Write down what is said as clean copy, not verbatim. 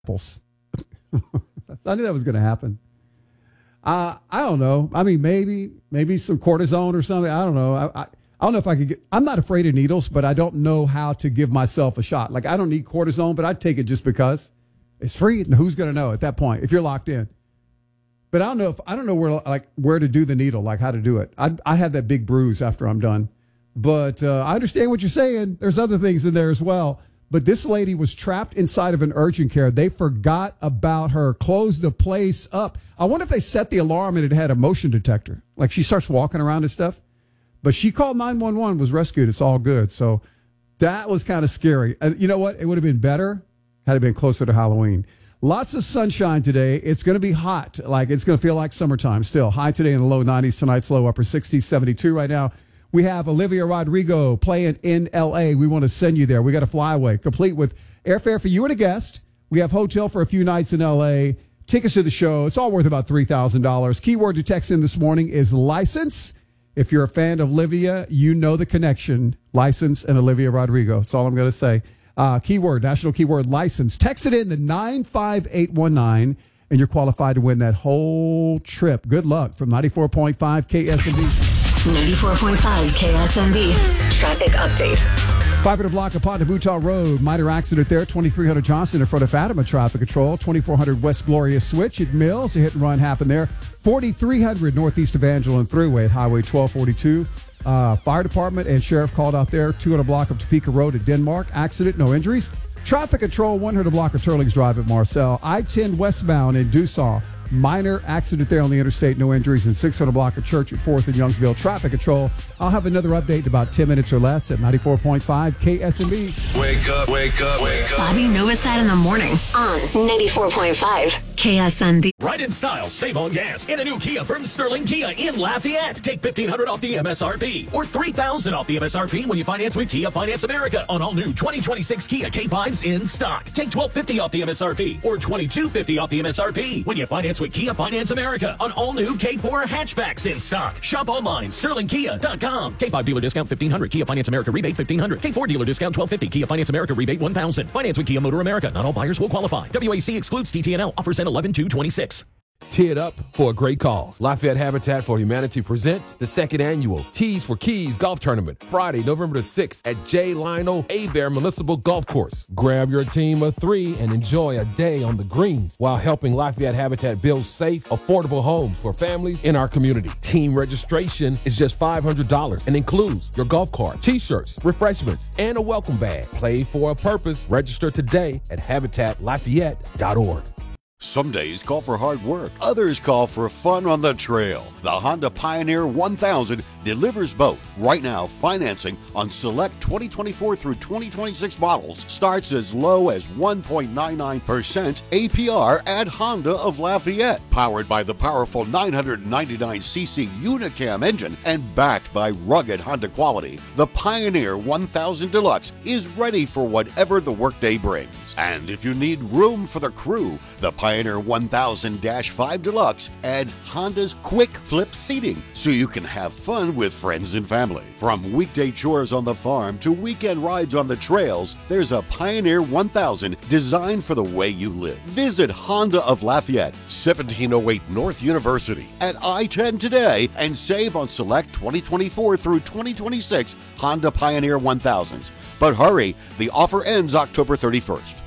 apples. I knew that was going to happen. I don't know. I mean, maybe some cortisone or something. I don't know. I don't know if I could get. I'm not afraid of needles, but I don't know how to give myself a shot. Like I don't need cortisone, but I'd take it just because it's free. And who's going to know at that point if you're locked in? But I don't know where to do the needle, like how to do it. I had that big bruise after I'm done. But I understand what you're saying. There's other things in there as well. But this lady was trapped inside of an urgent care. They forgot about her, closed the place up. I wonder if they set the alarm and it had a motion detector. Like she starts walking around and stuff. But she called 911, was rescued. It's all good. So that was kind of scary. And you know what? It would have been better had it been closer to Halloween. Lots of sunshine today. It's going to be hot. Like it's going to feel like summertime still. High today in the low 90s. Tonight's low upper 60s, 72 right now. We have Olivia Rodrigo playing in L.A. We want to send you there. We got a flyaway complete with airfare for you and a guest. We have hotel for a few nights in L.A., tickets to the show. It's all worth about $3,000. Keyword to text in this morning is license. If you're a fan of Olivia, you know the connection. License and Olivia Rodrigo. That's all I'm going to say. Keyword, national keyword license. Text it in the 95819, and you're qualified to win that whole trip. Good luck from 94.5 KSMB. 94.5 KSMB. Traffic update. 500 block of Ponte Butah Road. Minor accident there. 2300 Johnson in front of Fatima Traffic Control. 2400 West Gloria Switch at Mills. A hit and run happened there. 4300 Northeast Evangeline Thruway at Highway 1242. Fire department and sheriff called out there. 200 block of Topeka Road at Denmark. Accident, no injuries. Traffic control, 100 block of Turlings Drive at Marcel. I-10 westbound in Dusau. Minor accident there on the interstate, no injuries. And 600 block of Church at 4th in Youngsville. Traffic control. I'll have another update in about 10 minutes or less at 94.5 KSMB. Wake up, wake up, wake up. Bobby Novosad in the morning on 94.5 KSMB. Ride in style, save on gas in a new Kia from Sterling Kia in Lafayette. Take $1,500 off the MSRP or $3,000 off the MSRP when you finance with Kia Finance America on all new 2026 Kia K5s in stock. Take $1,250 off the MSRP or $2,250 off the MSRP when you finance with Kia Finance America on all new K4 hatchbacks in stock. Shop online, sterlingkia.com. K5 dealer discount $1,500. Kia Finance America rebate $1,500. K4 dealer discount $1,250. Kia Finance America rebate $1,000. Finance with Kia Motor America. Not all buyers will qualify. WAC excludes TTNL. Offers end 11/2/26. Tee it up for a great cause. Lafayette Habitat for Humanity presents the second annual Tees for Keys Golf Tournament, Friday, November the 6th at J. Lionel Hebert Municipal Golf Course. Grab your team of 3 and enjoy a day on the greens while helping Lafayette Habitat build safe, affordable homes for families in our community. Team registration is just $500 and includes your golf cart, t-shirts, refreshments, and a welcome bag. Play for a purpose. Register today at habitatlafayette.org. Some days call for hard work, others call for fun on the trail. The Honda Pioneer 1000 delivers both. Right now, financing on select 2024 through 2026 models starts as low as 1.99% APR at Honda of Lafayette. Powered by the powerful 999cc Unicam engine and backed by rugged Honda quality, the Pioneer 1000 Deluxe is ready for whatever the workday brings. And if you need room for the crew, the Pioneer 1000-5 Deluxe adds Honda's quick flip seating so you can have fun with friends and family. From weekday chores on the farm to weekend rides on the trails, there's a Pioneer 1000 designed for the way you live. Visit Honda of Lafayette, 1708 North University at I-10 today and save on select 2024 through 2026 Honda Pioneer 1000s. But hurry, the offer ends October 31st.